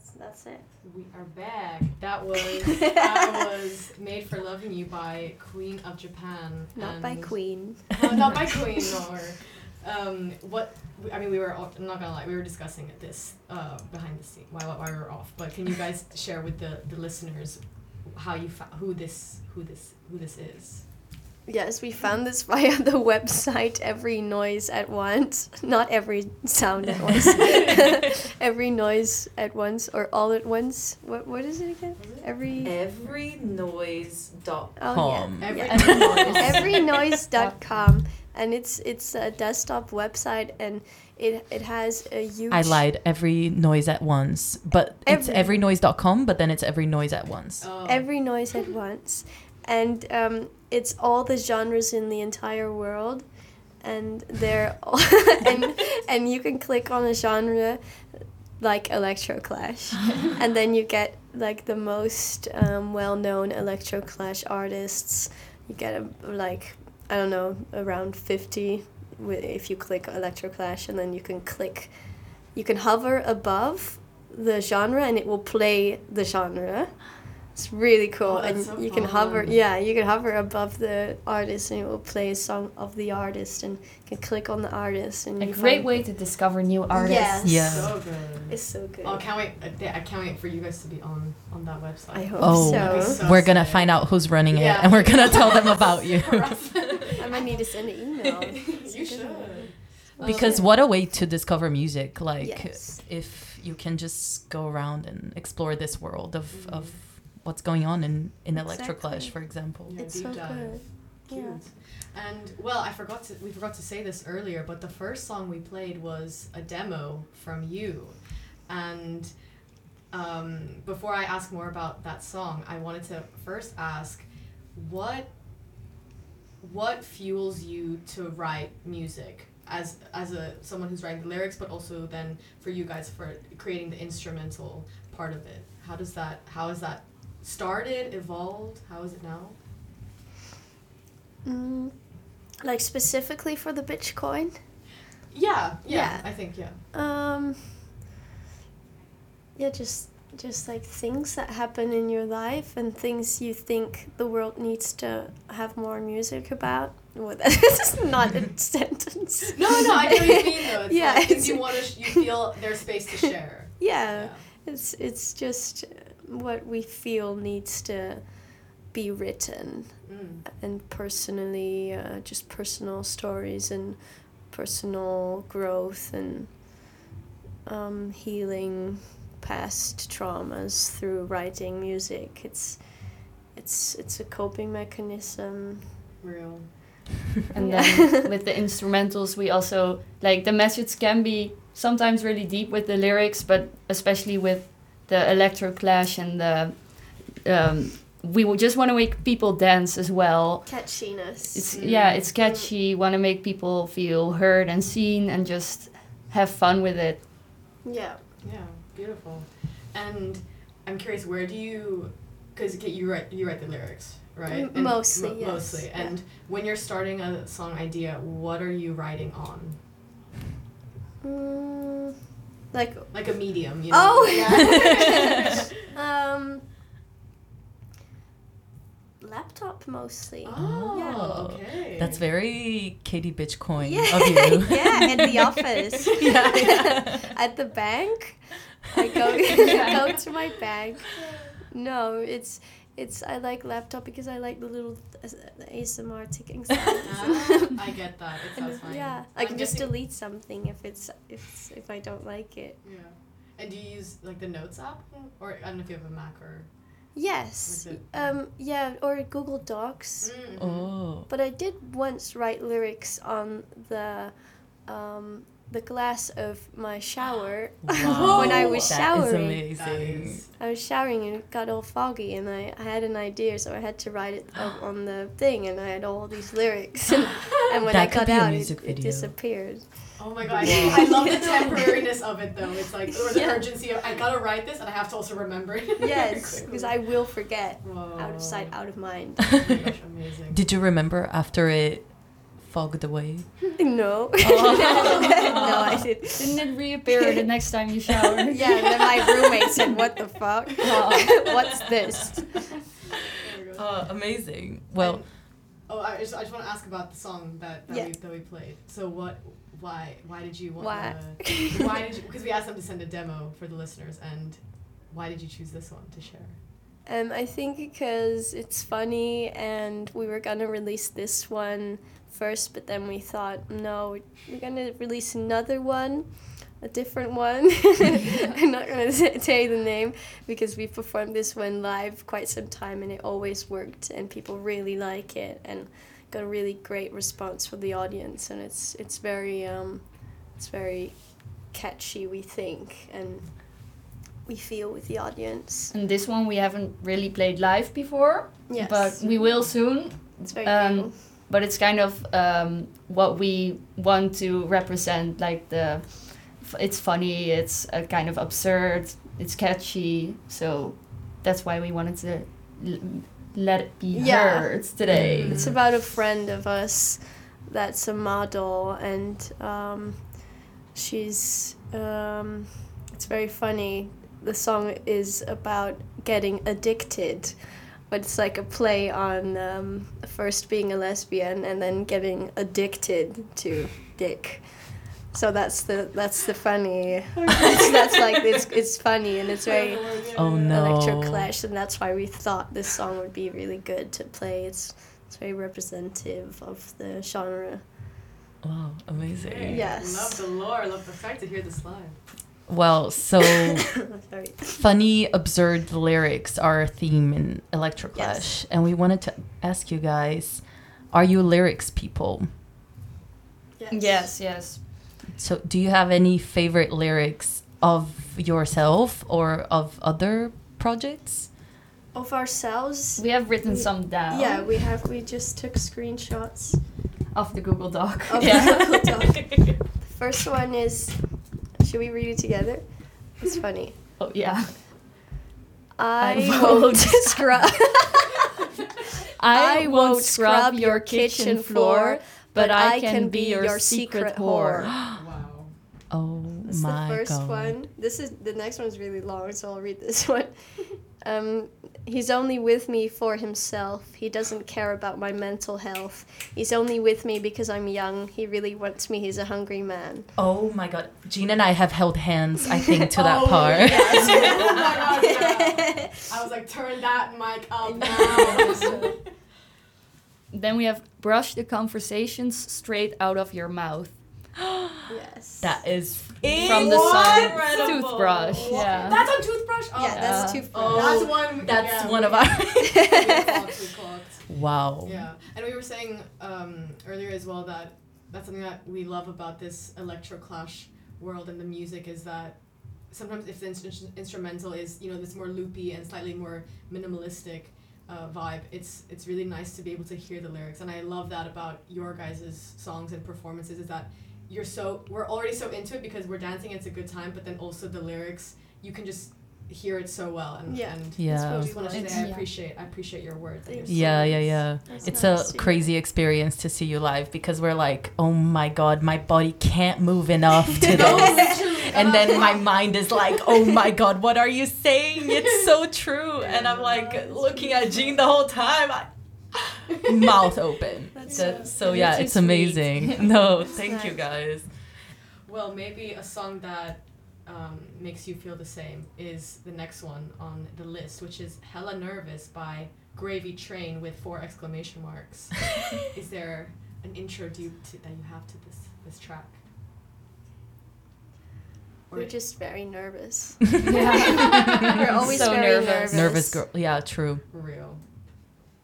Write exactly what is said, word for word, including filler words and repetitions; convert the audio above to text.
So that's it. We are back. That was that was Made for Loving You by Queen of Japan. Not by Queen. No, not by Queen, or um, what? I mean, we were. I'm not gonna lie. We were discussing this uh, behind the scene while while we were off. But can you guys share with the, the listeners how you found who this who this who this is? Yes, we found this via the website Every Noise at Once. Not every sound at once. Every noise at once or all at once. What what is it again? Every Every noise dot oh com. yeah. Every yeah. every noise. every noise dot com, and it's it's a desktop website, and it it has a huge I lied. Every noise at once, but it's Every- every noise dot com. But then it's every noise at once. Oh. Every Noise at Once, and um, it's all the genres in the entire world, and they're all and and you can click on a genre like Electroclash, and then you get like the most um, well-known Electroclash artists. You get a, like I don't know around fifty wi- if you click Electroclash, and then you can click, you can hover above the genre and it will play the genre. It's really cool, Oh, and that's so you can hover. fun. Yeah, you can hover above the artist, and it will play a song of the artist, and you can click on the artist, and A you great find- way to discover new artists. Yes. Yeah. So good. It's so good. Oh, I can't wait! I I can't wait for you guys to be on on that website. I hope Oh, so. so. we're gonna sick. find out who's running it, Yeah. and we're gonna tell them about you. I might need to send an email. You should. Because what a way to discover music! Like Yes. if you can just go around and explore this world of, Mhm. of what's going on in in Exactly. Electroclash, for example. Yeah, It's deep so dive. good. Cute. Yeah. And well, I forgot to we forgot to say this earlier, but the first song we played was a demo from you, and um, before I ask more about that song, I wanted to first ask what what fuels you to write music as as a someone who's writing the lyrics, but also then for you guys for creating the instrumental part of it. How does that how is that started, evolved? How is it now? Mm, like specifically for the Bitcoin. Yeah, yeah, Yeah. I think yeah. Um. Yeah, just just like things that happen in your life and things you think the world needs to have more music about. Well, that's not a sentence. No, no, I know what you mean though. It's Yeah, like things it's- you want to, sh- you feel there's space to share. Yeah, it's it's just what we feel needs to be written, Mm. and personally, uh, just personal stories and personal growth and um, healing past traumas through writing music. It's it's it's a coping mechanism. Real. And Yeah. then with the instrumentals, we also, like, the message can be sometimes really deep with the lyrics, but especially with the Electroclash and the, um, we would just want to make people dance as well. Catchiness. It's, Mm. yeah, it's catchy, want to make people feel heard and seen and just have fun with it. Yeah. Yeah, beautiful. And I'm curious, where do you, because you write you write the lyrics, right? M- And mostly, mo- yes, Mostly. yeah. And when you're starting a song idea, what are you writing on? Mm, like Like a medium, you know? oh Yeah. um. Laptop mostly. Oh, Yeah. okay. That's very Katie Bitchcoin Yeah. of you. Yeah, at the office. Yeah, yeah. At the bank, I go go to my bank. No, it's it's I like laptop because I like the little uh, the A S M R ticking sounds. Ah, I get that. It And, sounds fine. yeah, I I'm can just guessing- delete something if it's if it's, if I don't like it. Yeah. And do you use like the Notes app, or I don't know if you have a Mac or? Yes. Like the- Um. Yeah. Or Google Docs. Mm. Oh. But I did once write lyrics on the um, the glass of my shower Wow. when I was That is showering. That amazing. is. I was showering and it got all foggy, and I, I had an idea, so I had to write it up on the thing, and I had all these lyrics. and, and when That I could got be a out, music it, it video. disappeared. Oh my god, I love the temporariness of it though. It's like, or the Yeah. urgency of, I gotta write this and I have to also remember it. Yes, because I will forget. Whoa. Out of sight, out of mind. Oh my gosh, amazing. Did you remember after it fogged away? No. Oh. No, I didn't. Didn't it reappear the next time you shower? Yeah, and then my roommate said, "What the fuck? What's this?" There we go. Uh, amazing. Well, And- oh, I just, I just want to ask about the song that that, Yeah. we, that we played. So what, why, why did you want? Why? The, why did you? Because we asked them to send a demo for the listeners, and why did you choose this one to share? Um, I think because it's funny, and we were gonna release this one first, but then we thought, no, we're gonna release another one, a different one. I'm not gonna t- tell you the name because we performed this one live quite some time, and it always worked, and people really like it, and got a really great response from the audience, and it's it's very um, it's very catchy, we think, and we feel with the audience. And this one we haven't really played live before, Yes, but we will soon. it's very um, cool. But it's kind of um, what we want to represent. Like the, f- it's funny, it's uh, kind of absurd, it's catchy. So that's why we wanted to l- let it be Yeah. heard today. It's about a friend of us that's a model, and um, she's. Um, it's very funny. The song is about getting addicted, but it's like a play on um, first being a lesbian and then getting addicted to dick. So that's the that's the funny. that's, that's like it's it's funny, and it's very oh no. electroclash, and that's why we thought this song would be really good to play. It's it's very representative of the genre. Wow, amazing. Hey, Yes. Love the lore. Love the fact to hear this live. Well, so Sorry. funny, absurd lyrics are a theme in Electroclash, Yes. and we wanted to ask you guys: are you lyrics people? Yes, yes. So, do you have any favorite lyrics of yourself or of other projects? Of ourselves. We have written We- some down. Yeah, we have. We just took screenshots Of the Google Doc. of yeah. the Google Doc. The first one is. Should we read it together? It's funny. Oh yeah. I, I won't won't scrub. I won't scrub your kitchen floor, but I can be your secret whore. Wow. Oh That's my the first god! one. This is the next one's really long, so I'll read this one. Um, he's only with me for himself. He doesn't care about my mental health. He's only with me because I'm young. He really wants me. He's a hungry man. Oh my god! Gene and I have held hands. I think to that Oh, part. yes. Oh my god, yeah. I was like, turn that mic up now. Then we have brush the conversations straight out of your mouth. Yes. That is From the song Incredible. Toothbrush. Yeah. That's on Toothbrush? Oh, Yeah, that's Yeah. toothbrush. Oh, that's one. That's yeah, one we- of our. we clocked, we clocked. Wow. Yeah, and we were saying um, earlier as well that that's something that we love about this electroclash world and the music is that sometimes if the instru- instrumental is, you know, this more loopy and slightly more minimalistic uh, vibe, it's it's really nice to be able to hear the lyrics. And I love that about your guys' songs and performances is that you're so we're already so into it because we're dancing, it's a good time, but then also the lyrics, you can just hear it so well. And, Yeah. and Yeah. I just want to It's- say I yeah. appreciate I appreciate your words. and your Yeah, yeah, songs. yeah. That's It's nice a to crazy experience to see you live because we're like, oh my god, my body can't move enough to No, this. literally. And then my mind is like, oh my god, what are you saying? It's so true. And I'm like looking at Jean the whole time. I, mouth open. That's That- so- so yeah, That's it's sweet. amazing. No, thank you nice. guys. Well, maybe a song that um, makes you feel the same is the next one on the list, which is Hella Nervous by Gravy Train with four exclamation marks. Is there an intro do you, to, that you have to this, this track? Or We're just very nervous. Yeah. We're always So very nervous. nervous. Nervous girl. Yeah, true. real?